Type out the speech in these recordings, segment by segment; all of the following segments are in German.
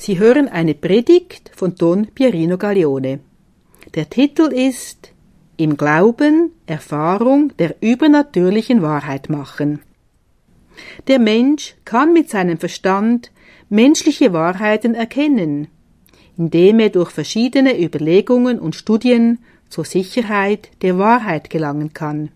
Sie hören eine Predigt von Don Pierino Gaglione. Der Titel ist »Im Glauben Erfahrung der übernatürlichen Wahrheit machen«. Der Mensch kann mit seinem Verstand menschliche Wahrheiten erkennen, indem er durch verschiedene Überlegungen und Studien zur Sicherheit der Wahrheit gelangen kann.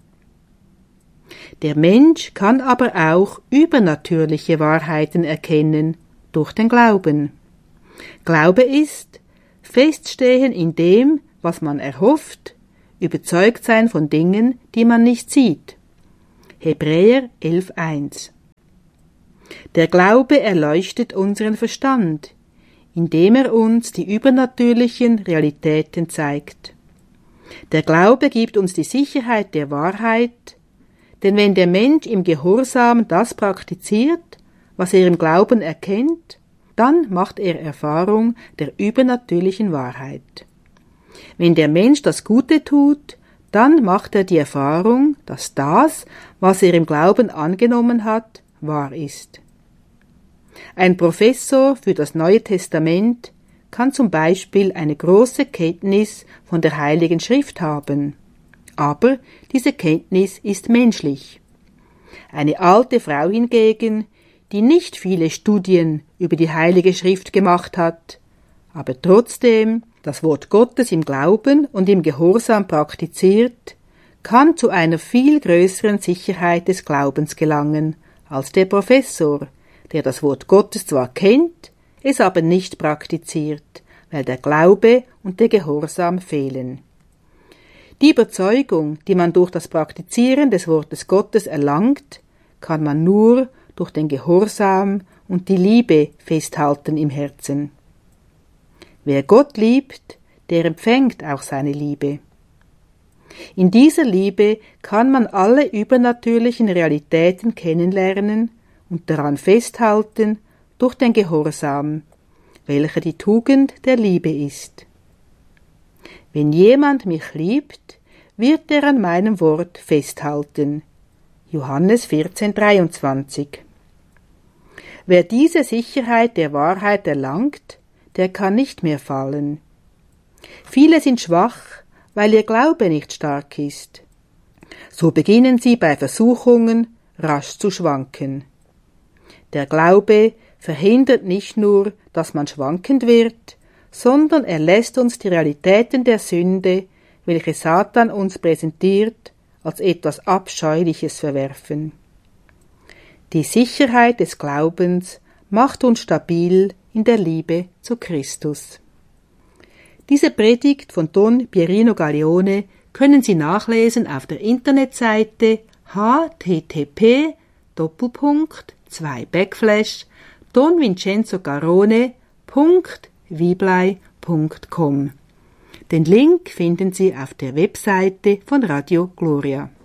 Der Mensch kann aber auch übernatürliche Wahrheiten erkennen durch den Glauben. Glaube ist Feststehen in dem, was man erhofft, überzeugt sein von Dingen, die man nicht sieht. Hebräer 11,1. Der Glaube erleuchtet unseren Verstand, indem er uns die übernatürlichen Realitäten zeigt. Der Glaube gibt uns die Sicherheit der Wahrheit, denn wenn der Mensch im Gehorsam das praktiziert, was er im Glauben erkennt, dann macht er Erfahrung der übernatürlichen Wahrheit. Wenn der Mensch das Gute tut, dann macht er die Erfahrung, dass das, was er im Glauben angenommen hat, wahr ist. Ein Professor für das Neue Testament kann zum Beispiel eine große Kenntnis von der Heiligen Schrift haben, aber diese Kenntnis ist menschlich. Eine alte Frau hingegen, die nicht viele Studien über die Heilige Schrift gemacht hat, aber trotzdem das Wort Gottes im Glauben und im Gehorsam praktiziert, kann zu einer viel größeren Sicherheit des Glaubens gelangen als der Professor, der das Wort Gottes zwar kennt, es aber nicht praktiziert, weil der Glaube und der Gehorsam fehlen. Die Überzeugung, die man durch das Praktizieren des Wortes Gottes erlangt, kann man nur durch den Gehorsam und die Liebe festhalten im Herzen. Wer Gott liebt, der empfängt auch seine Liebe. In dieser Liebe kann man alle übernatürlichen Realitäten kennenlernen und daran festhalten durch den Gehorsam, welcher die Tugend der Liebe ist. Wenn jemand mich liebt, wird er an meinem Wort festhalten. Johannes 14,23. Wer diese Sicherheit der Wahrheit erlangt, der kann nicht mehr fallen. Viele sind schwach, weil ihr Glaube nicht stark ist. So beginnen sie bei Versuchungen rasch zu schwanken. Der Glaube verhindert nicht nur, dass man schwankend wird, sondern er lässt uns die Realitäten der Sünde, welche Satan uns präsentiert, als etwas Abscheuliches verwerfen. Die Sicherheit des Glaubens macht uns stabil in der Liebe zu Christus. Diese Predigt von Don Pierino Gaglione können Sie nachlesen auf der Internetseite http://donvincenzogarrone.viblei.com. Den Link finden Sie auf der Webseite von Radio Gloria.